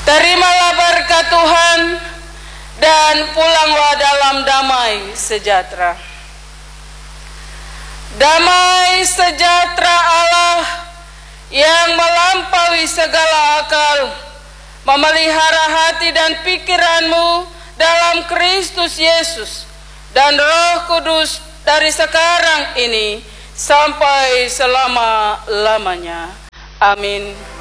Terimalah berkat Tuhan dan pulanglah dalam damai sejahtera. Damai sejahtera Allah yang melampaui segala akal memelihara hati dan pikiranmu dalam Kristus Yesus dan Roh Kudus dari sekarang ini sampai selama-lamanya. Amin.